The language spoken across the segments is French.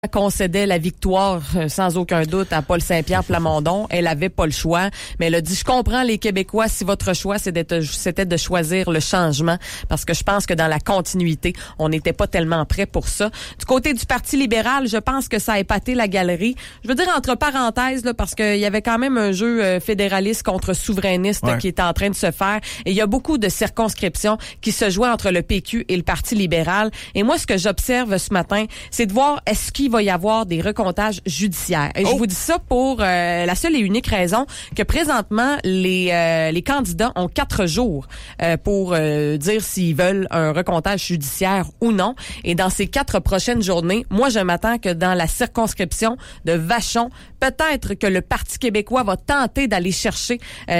concédait la victoire sans aucun doute à Paul Saint-Pierre Plamondon. Elle avait pas le choix, mais elle a dit, je comprends les Québécois si votre choix c'était de choisir le changement, parce que je pense que dans la continuité, on n'était pas tellement prêt pour ça. Du côté du Parti libéral, je pense que ça a épaté la galerie. Je veux dire entre parenthèses, là, parce qu'il y avait quand même un jeu fédéraliste contre souverainiste qui était en train de se faire, et il y a beaucoup de circonscriptions qui se jouaient entre le PQ et le Parti libéral. Et moi, ce que j'observe ce matin, c'est de voir est-ce qu'il va y avoir des recomptages judiciaires. Et je vous dis ça pour la seule et unique raison que présentement, les candidats ont 4 jours pour dire s'ils veulent un recomptage judiciaire ou non. Et dans ces 4 prochaines journées, moi, je m'attends que dans la circonscription de Vachon, peut-être que le Parti québécois va tenter d'aller chercher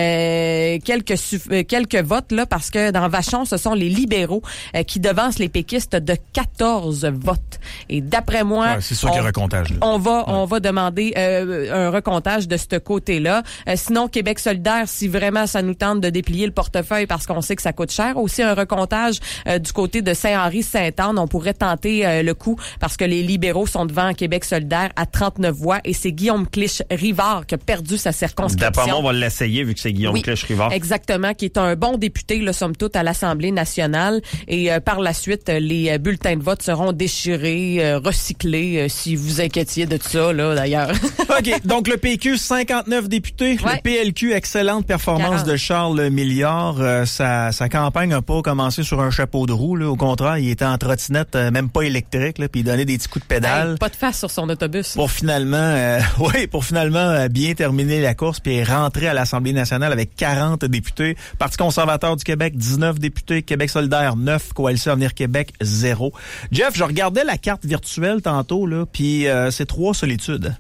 quelques votes, là, parce que dans Vachon, ce sont les libéraux qui devancent les péquistes de 14 votes. Et d'après moi, c'est sûr qu'il y a un recomptage, là. on va demander un recomptage de ce côté-là. Sinon, Québec solidaire, si vraiment ça nous tente de déplier le portefeuille parce qu'on sait que ça coûte cher, aussi un recomptage du côté de Saint-Henri-Sainte-Anne, on pourrait tenter le coup parce que les libéraux sont devant Québec solidaire à 39 voix et c'est Guillaume Clich-Rivard qui a perdu sa circonscription. D'après moi, on va l'essayer vu que c'est Guillaume Clich-Rivard. Exactement, qui est un bon député, là, somme toute, à l'Assemblée nationale. Et par la suite, les bulletins de vote seront déchirés, recyclés, si vous inquiétiez de ça, là, d'ailleurs. OK, donc le PQ, 59 députés. Ouais. Le PLQ, excellente performance 40. De Charles Milliard. Sa campagne n'a pas commencé sur un chapeau de roue, là. Au contraire, il était en trottinette, même pas électrique, là, puis il donnait des petits coups de pédale. Hey, pas de face sur son autobus. Pour finalement, bien terminer la course, puis rentrer à l'Assemblée nationale avec 40 députés. Parti conservateur du Québec, 19 députés. Québec solidaire, 9. Coalition Avenir Québec, 0. Jeff, je regardais la carte virtuelle tantôt, là, puis c'est 3 solitudes.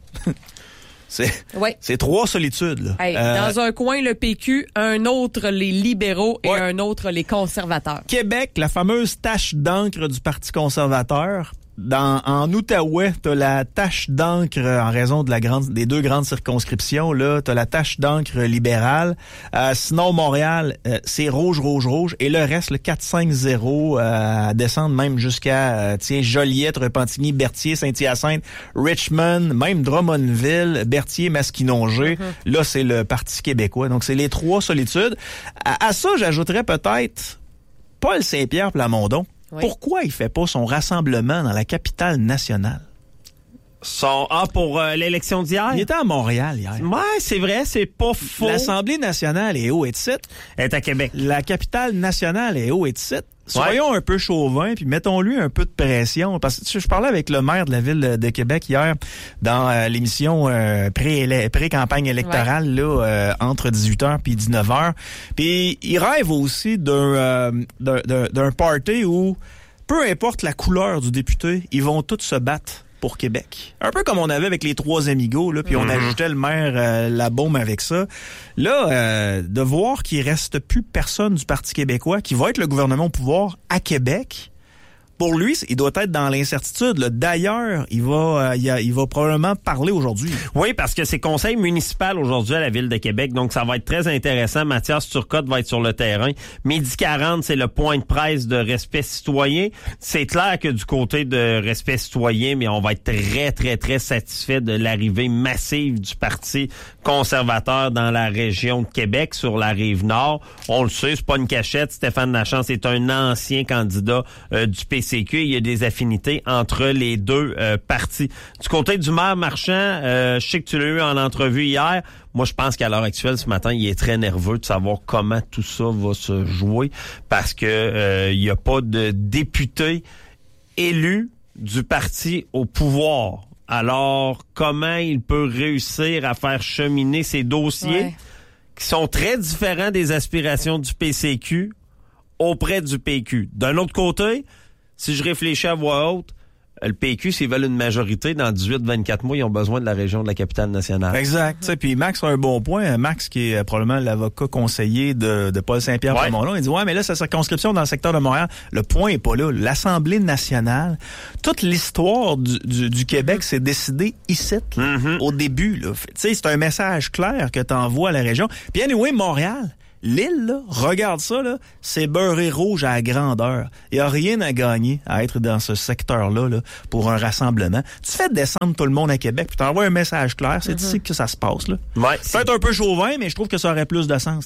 C'est 3 solitudes, là. Hey, dans un coin, le PQ, un autre, les libéraux et un autre, les conservateurs. Québec, la fameuse tache d'encre du Parti conservateur. En Outaouais, t'as la tache d'encre en raison de des 2 grandes circonscriptions, là. T'as la tache d'encre libérale. Sinon, Montréal, c'est rouge. Et le reste, le 4-5-0, à descendre même jusqu'à, Joliette, Repentigny, Berthier, Saint-Hyacinthe, Richmond, même Drummondville, Berthier, Masquinongé. Là, c'est le Parti québécois. Donc, c'est les 3 solitudes. À ça, j'ajouterais peut-être Paul Saint-Pierre Plamondon. Oui. Pourquoi il fait pas son rassemblement dans la capitale nationale? Pour l'élection d'hier? Il était à Montréal hier. Ouais, c'est vrai, c'est pas faux. L'Assemblée nationale est où et de site? Elle est à Québec. La capitale nationale est où et de site? Soyons un peu chauvins, puis mettons-lui un peu de pression. Parce que je parlais avec le maire de la ville de Québec hier dans l'émission pré-campagne électorale, là, entre 18h puis 19h. Puis il rêve aussi d'un party où, peu importe la couleur du député, ils vont tous se battre pour Québec. Un peu comme on avait avec les 3 amigos, là, puis on ajoutait le maire Labaume avec ça. Là, de voir qu'il reste plus personne du Parti québécois qui va être le gouvernement au pouvoir à Québec, pour lui, il doit être dans l'incertitude, là. D'ailleurs, il va probablement parler aujourd'hui. Oui, parce que c'est conseil municipal aujourd'hui à la Ville de Québec, donc ça va être très intéressant. Mathias Turcotte va être sur le terrain. Midi 40, c'est le point de presse de Respect citoyen. C'est clair que du côté de Respect citoyen, mais on va être très, très, très satisfait de l'arrivée massive du Parti conservateur dans la région de Québec, sur la Rive-Nord. On le sait, c'est pas une cachette. Stéphane Lachance est un ancien candidat du PCQ. Il y a des affinités entre les 2 partis. Du côté du maire Marchand, je sais que tu l'as eu en entrevue hier. Moi, je pense qu'à l'heure actuelle, ce matin, il est très nerveux de savoir comment tout ça va se jouer parce que il y a pas de député élu du parti au pouvoir. Alors, comment il peut réussir à faire cheminer ces dossiers qui sont très différents des aspirations du PCQ auprès du PQ? D'un autre côté, si je réfléchis à voix haute, le PQ, s'ils veulent une majorité, dans 18-24 mois, ils ont besoin de la région de la capitale nationale. Exact. Puis Max a un bon point. Max, qui est probablement l'avocat conseiller de Paul Saint-Pierre Plamondon, il dit, mais là, sa circonscription dans le secteur de Montréal, le point est pas là. L'Assemblée nationale, toute l'histoire du Québec s'est décidée ici, au début, là. C'est un message clair que t'envoies à la région. Puis anyway, Montréal, l'île, là, regarde ça, là, c'est beurré rouge à la grandeur. Il n'y a rien à gagner à être dans ce secteur-là là, pour un rassemblement. Tu fais descendre tout le monde à Québec, puis t'envoies un message clair, c'est ici que ça se passe. Là. Ouais, peut-être un peu chauvin, mais je trouve que ça aurait plus de sens.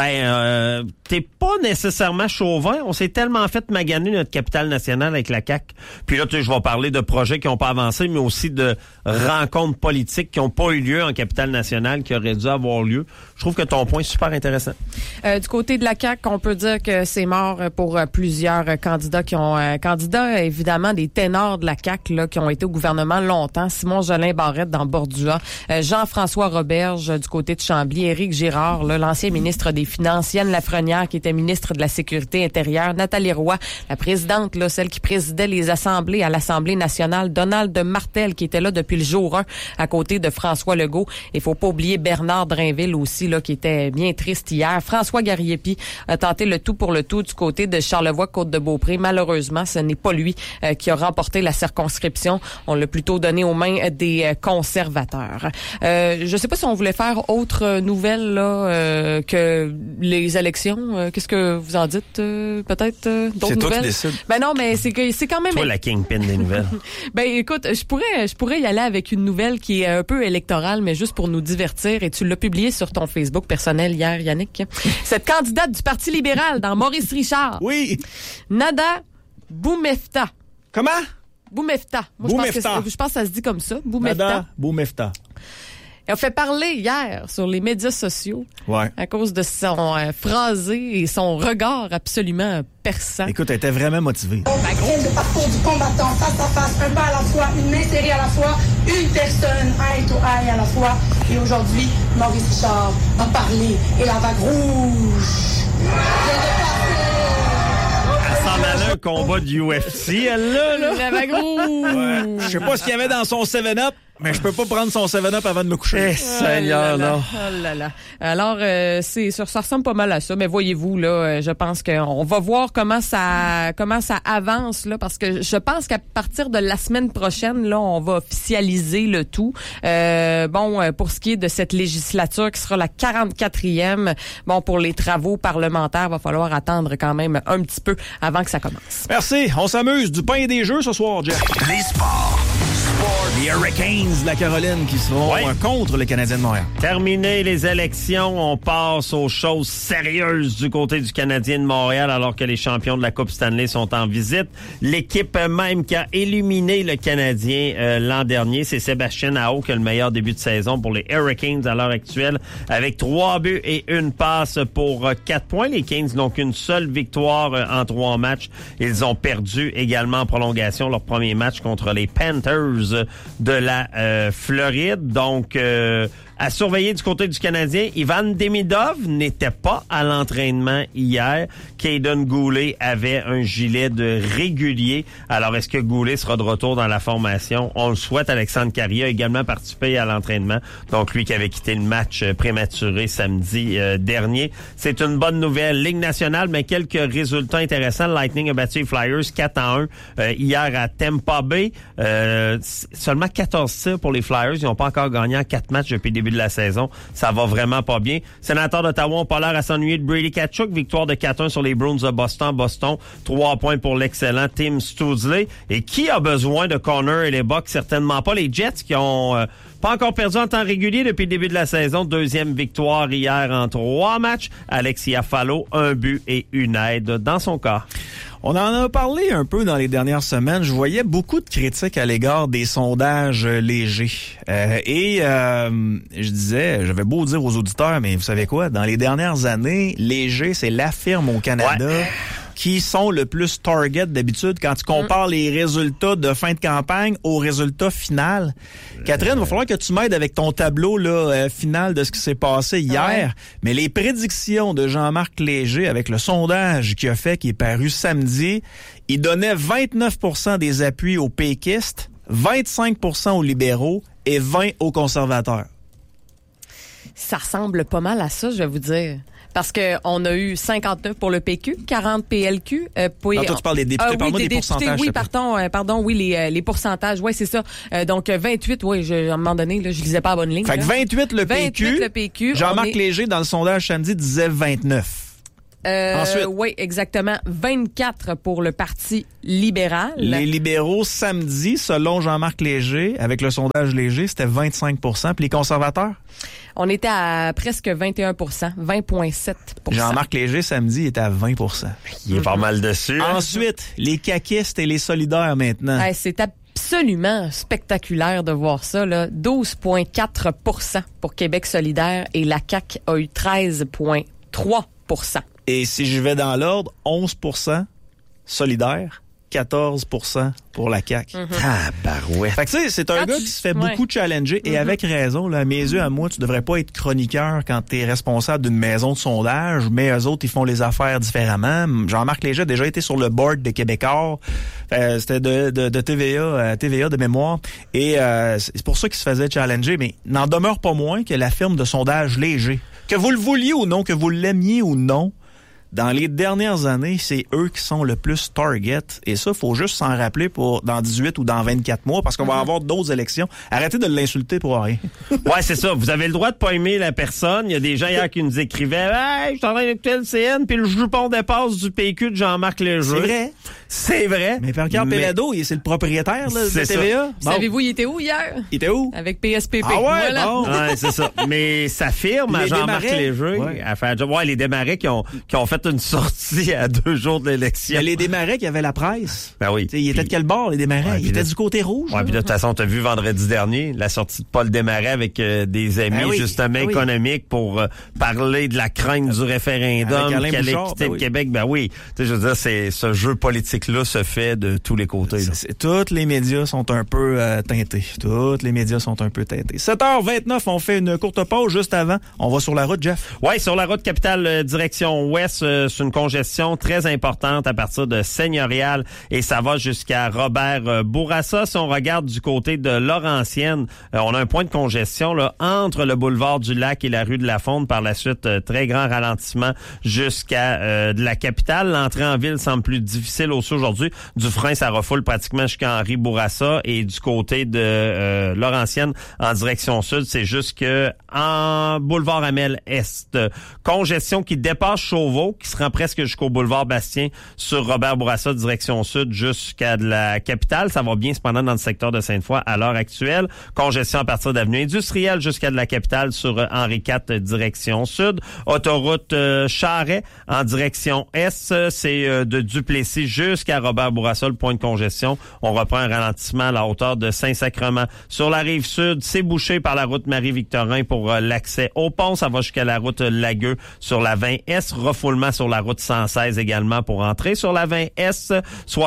Là. T'es pas nécessairement chauvin. On s'est tellement fait maganer notre capitale nationale avec la CAQ. Puis là, je vais parler de projets qui n'ont pas avancé, mais aussi de rencontres politiques qui n'ont pas eu lieu en capitale nationale, qui auraient dû avoir lieu. Je trouve que ton point est super intéressant. Du côté de la CAQ, on peut dire que c'est mort pour plusieurs candidats qui ont évidemment des ténors de la CAQ là, qui ont été au gouvernement longtemps. Simon Jolin Barrette dans Bordua, Jean-François Roberge du côté de Chambly, Éric Girard, là, l'ancien ministre des Finances, Yann Lafrenière qui était ministre de la Sécurité intérieure, Nathalie Roy, la présidente, là, celle qui présidait les assemblées à l'Assemblée nationale, Donald Martel qui était là depuis le jour 1 à côté de François Legault. Il faut pas oublier Bernard Drinville aussi là qui était bien triste hier. François Gariepi a tenté le tout pour le tout du côté de Charlevoix-Côte-de-Beaupré. Malheureusement, ce n'est pas lui qui a remporté la circonscription. On l'a plutôt donné aux mains des conservateurs. Je sais pas si on voulait faire autre nouvelle là que les élections. Qu'est-ce que vous en dites? Peut-être d'autres nouvelles? C'est toi qui décides. Ben non, mais c'est quand même... Toi, la kingpin des nouvelles. Ben écoute, je pourrais y aller avec une nouvelle qui est un peu électorale, mais juste pour nous divertir. Et tu l'as publié sur ton Facebook personnel hier, Yannick. Cette candidate du Parti libéral dans Maurice Richard. Oui. Nada Boumefta. Comment? Boumefta. Moi, je pense que ça se dit comme ça. Boumefta. Nada Boumefta. Elle a fait parler hier sur les médias sociaux à cause de son phrasé et son regard absolument perçant. Écoute, elle était vraiment motivée. Le parcours du combattant face à face, un pas à la fois, une main serrée à la fois, une personne eye to eye à la fois. Et aujourd'hui, Maurice Richard a parlé et la vague rouge vient de passer. Elle s'en allait un combat du UFC, elle là. La vague rouge. Ouais. Je sais pas ce qu'il y avait dans son 7-Up. Mais je peux pas prendre son 7-Up avant de me coucher. Seigneur, là. Oh là là. Alors, ça ressemble pas mal à ça. Mais voyez-vous, là, je pense qu'on va voir comment ça avance, là, parce que je pense qu'à partir de la semaine prochaine, là, on va officialiser le tout. Pour ce qui est de cette législature qui sera la 44e, pour les travaux parlementaires, va falloir attendre quand même un petit peu avant que ça commence. Merci. On s'amuse. Du pain et des jeux ce soir, Jeff. Les sports. Les Hurricanes de la Caroline qui seront contre le Canadien de Montréal. Terminé les élections, on passe aux choses sérieuses du côté du Canadien de Montréal alors que les champions de la Coupe Stanley sont en visite. L'équipe même qui a éliminé le Canadien l'an dernier, c'est Sébastien Aho qui a le meilleur début de saison pour les Hurricanes à l'heure actuelle avec 3 buts et une passe pour 4 points. Les Canes n'ont qu'une seule victoire en 3 matchs. Ils ont perdu également en prolongation leur premier match contre les Panthers de la Floride. Donc, à surveiller du côté du Canadien, Ivan Demidov n'était pas à l'entraînement hier. Caden Goulet avait un gilet de régulier. Alors, est-ce que Goulet sera de retour dans la formation? On le souhaite. Alexandre Carrier a également participé à l'entraînement. Donc, lui qui avait quitté le match prématuré samedi dernier. C'est une bonne nouvelle. Ligue nationale, mais quelques résultats intéressants. Le Lightning a battu les Flyers 4-1 hier à Tampa Bay. Seulement 14 tirs pour les Flyers. Ils n'ont pas encore gagné en 4 matchs depuis le début de la saison. Ça va vraiment pas bien. Sénateurs d'Ottawa ont pas l'air à s'ennuyer de Brady Tkachuk. Victoire de 4-1 sur les Bruins de Boston. Boston, 3 points pour l'excellent Tim Stützle. Et qui a besoin de Connor et les Bucks? Certainement pas. Les Jets qui ont pas encore perdu en temps régulier depuis le début de la saison. 2e victoire hier en 3 matchs. Alexis Affalo, 1 but et une aide dans son cas. On en a parlé un peu dans les dernières semaines. Je voyais beaucoup de critiques à l'égard des sondages légers. Je disais, j'avais beau dire aux auditeurs, mais vous savez quoi? Dans les dernières années, léger, c'est la firme au Canada qui sont le plus target d'habitude quand tu compares les résultats de fin de campagne au résultat final. Catherine, il va falloir que tu m'aides avec ton tableau là final de ce qui s'est passé hier. Mais les prédictions de Jean-Marc Léger avec le sondage qu'il a fait, qui est paru samedi, il donnait 29% des appuis aux péquistes, 25% aux libéraux et 20% aux conservateurs. Ça ressemble pas mal à ça, je vais vous dire. Parce que on a eu 59 pour le PQ, 40 PLQ. Toi, tu parles des députés, parle-moi des pourcentages. Oui, pardon, oui, les pourcentages. Oui, c'est ça. Donc, 28, oui, à un moment donné, là, je lisais pas à bonne ligne. Fait que 28 le PQ. Jean-Marc Léger, dans le sondage samedi, disait 29. Ensuite. Oui, exactement. 24 pour le Parti libéral. Les libéraux, samedi, selon Jean-Marc Léger, avec le sondage Léger, c'était 25 %. Puis les conservateurs? On était à presque 21 20,7 %. Jean-Marc Léger, samedi, était à 20 %. Il est pas mal dessus. Ensuite, les caquistes et les solidaires maintenant. C'est absolument spectaculaire de voir ça, là. 12,4 % pour Québec solidaire et la CAQ a eu 13,3 %. Et si je vais dans l'ordre, 11 % solidaire, 14 % pour la CAQ. Tabarouette. Fait que tu sais, c'est un gars qui se fait beaucoup challenger et avec raison. Là, à mes yeux, à moi, tu devrais pas être chroniqueur quand tu es responsable d'une maison de sondage, mais eux autres, ils font les affaires différemment. Jean-Marc Léger a déjà été sur le board de Québécois. C'était de TVA de mémoire. Et c'est pour ça qu'il se faisait challenger, mais n'en demeure pas moins que la firme de sondage Léger, que vous le vouliez ou non, que vous l'aimiez ou non, dans les dernières années, c'est eux qui sont le plus target. Et ça, faut juste s'en rappeler pour dans 18 ou dans 24 mois, parce qu'on va avoir d'autres élections. Arrêtez de l'insulter pour rien. Ouais, c'est ça. Vous avez le droit de pas aimer la personne. Il y a des gens hier qui nous écrivaient « Hey, je suis en train d'écouter le CN, puis le jupon dépasse du PQ de Jean-Marc Léger. » C'est vrai. C'est vrai. Mais Pierre Péladeau, c'est le propriétaire là, de TVA. Bon. Savez-vous, il était où hier? Il était où? Avec PSPP. Ah ouais, voilà. bon. Ouais, c'est ça. Mais sa firme, à Jean-Marc Léger, a fait un job. Ouais, les Desmarais qui ont fait une sortie à 2 jours de l'élection. Les Desmarais qui avaient la presse. Ben oui. Il était de quel bord, les Desmarais? Ouais, il était du côté rouge. Ouais, puis de toute façon, t'as vu vendredi dernier la sortie de Paul Desmarais avec des amis justement économiques pour parler de la crainte du référendum qui allait quitter le Québec. Ben oui. Tu sais, je veux dire, ce jeu politique-là se fait de tous les côtés. Tous les médias sont un peu teintés. Tous les médias sont un peu teintés. 7h29, on fait une courte pause juste avant. On va sur la route, Jeff. Oui, sur la route capitale direction ouest, c'est une congestion très importante à partir de Seigneurial et ça va jusqu'à Robert-Bourassa. Si on regarde du côté de Laurentienne, on a un point de congestion là entre le boulevard du Lac et la rue de la Fonde. Par la suite, très grand ralentissement jusqu'à de la capitale. L'entrée en ville semble plus difficile aussi aujourd'hui. Dufresne, ça refoule pratiquement jusqu'à Henri-Bourassa et du côté de Laurentienne en direction sud, c'est juste que en boulevard Amel-Est. Congestion qui dépasse Chauveau, qui se rend presque jusqu'au boulevard Bastien sur Robert-Bourassa, direction sud, jusqu'à de la capitale. Ça va bien cependant dans le secteur de Sainte-Foy à l'heure actuelle. Congestion à partir d'avenue Industrielle jusqu'à de la capitale sur Henri IV, direction sud. Autoroute Charret en direction est, c'est de Duplessis jusqu'à Robert-Bourassa, le point de congestion. On reprend un ralentissement à la hauteur de Saint-Sacrement. Sur la rive sud, c'est bouché par la route Marie-Victorin pour l'accès au pont. Ça va jusqu'à la route Lagueux sur la 20S. Refoulement sur la route 116 également pour entrer sur la 20S.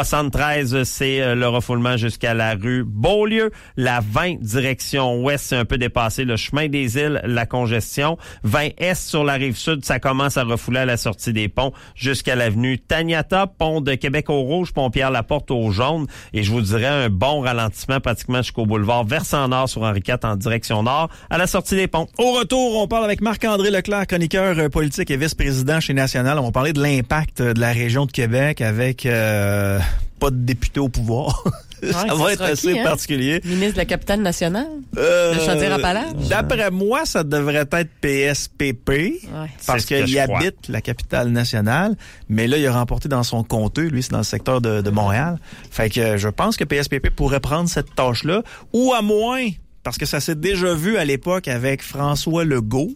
73, c'est le refoulement jusqu'à la rue Beaulieu. La 20 direction ouest, c'est un peu dépassé le chemin des îles, la congestion. 20S sur la rive sud, ça commence à refouler à la sortie des ponts jusqu'à l'avenue Taniata, pont de Québec au Rouge, pont Pierre-Laporte au Jaune. Et je vous dirais un bon ralentissement pratiquement jusqu'au boulevard Versant Nord sur Henri IV en direction nord à la sortie des ponts. Au retour, on parle avec Marc-André Leclerc, chroniqueur politique et vice-président chez National. On va parler de l'impact de la région de Québec avec pas de député au pouvoir. Ça va être assez particulier. Ministre de la capitale nationale? De Chaudière-Appalaches? D'après moi, ça devrait être PSPP. Parce qu'il habite la capitale nationale. Mais là, il a remporté dans son comté. Lui, c'est dans le secteur de Montréal. Fait que je pense que PSPP pourrait prendre cette tâche-là. Ou à moins, parce que ça s'est déjà vu à l'époque avec François Legault,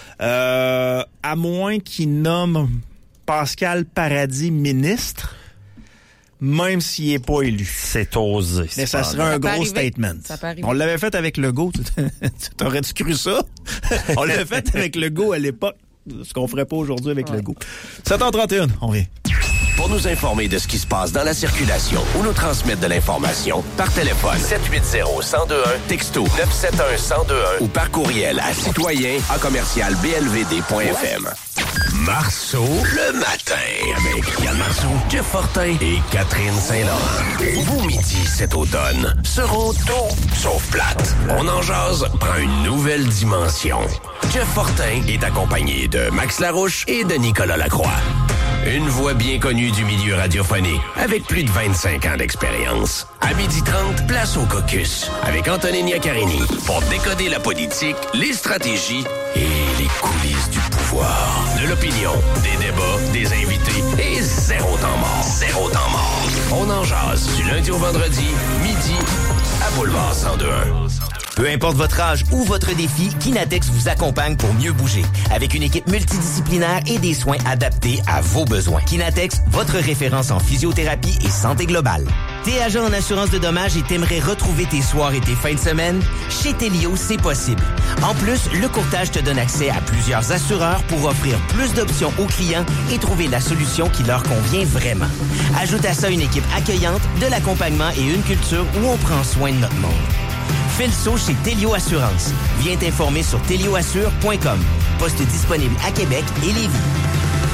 à moins qu'il nomme Pascal Paradis ministre, même s'il n'est pas élu. C'est osé. Mais ça serait un gros statement. On l'avait fait avec Legault. T'aurais-tu cru ça? On l'avait fait avec Legault à l'époque. Ce qu'on ferait pas aujourd'hui avec Legault. 7h31, on vient. Pour nous informer de ce qui se passe dans la circulation ou nous transmettre de l'information, par téléphone 780-1021, texto 971-1021 ou par courriel à citoyen@blvd.fm. Marceau, le matin, avec Yann Marceau, Jeff Fortin et Catherine Saint-Laurent. Vos midis cet automne seront tout sauf plates. On en jase prend une nouvelle dimension. Jeff Fortin est accompagné de Max Larouche et de Nicolas Lacroix. Une voix bien connue du milieu radiophonique, avec plus de 25 ans d'expérience. À 12h30, place au caucus, avec Antonine Iaccarini, pour décoder la politique, les stratégies et les coulisses du pouvoir. De l'opinion, des débats, des invités et zéro temps mort. Zéro temps mort. On en jase du lundi au vendredi, midi, à Boulevard 102.1. Peu importe votre âge ou votre défi, Kinatex vous accompagne pour mieux bouger. Avec une équipe multidisciplinaire et des soins adaptés à vos besoins. Kinatex, votre référence en physiothérapie et santé globale. T'es agent en assurance de dommages et t'aimerais retrouver tes soirs et tes fins de semaine? Chez Telio, c'est possible. En plus, le courtage te donne accès à plusieurs assureurs pour offrir plus d'options aux clients et trouver la solution qui leur convient vraiment. Ajoute à ça une équipe accueillante, de l'accompagnement et une culture où on prend soin de notre monde. Fais le saut chez Telio Assurance. Viens t'informer sur telioassure.com. Poste disponible à Québec et Lévis.